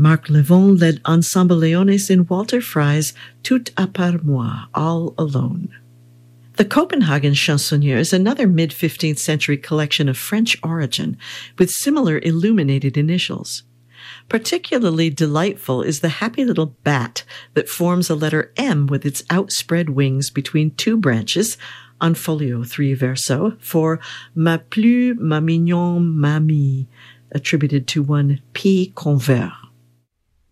Marc Levon led Ensemble Leones in Walter Frey's Tout à part moi, All Alone. The Copenhagen Chansonnier is another mid-15th century collection of French origin with similar illuminated initials. Particularly delightful is the happy little bat that forms a letter M with its outspread wings between two branches, on folio 3 verso, for Ma plus ma mignon mamie, attributed to one P. Convert.